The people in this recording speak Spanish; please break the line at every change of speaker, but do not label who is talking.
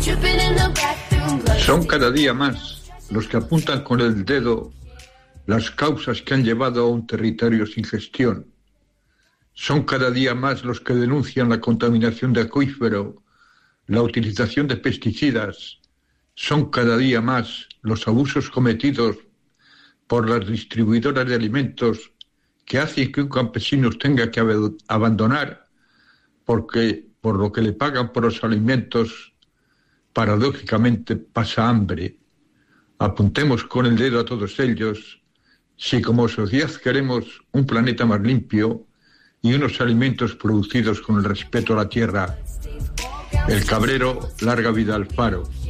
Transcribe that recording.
Son cada día más los que apuntan con el dedo las causas que han llevado a un territorio sin gestión. Son cada día más los que denuncian la contaminación de acuífero, la utilización de pesticidas. Son cada día más los abusos cometidos por las distribuidoras de alimentos que hacen que un campesino tenga que abandonar por lo que le pagan por los alimentos, paradójicamente pasa hambre. Apuntemos con el dedo a todos ellos si como sociedad queremos un planeta más limpio y unos alimentos producidos con el respeto a la tierra. El Cabrero, larga vida al Faro.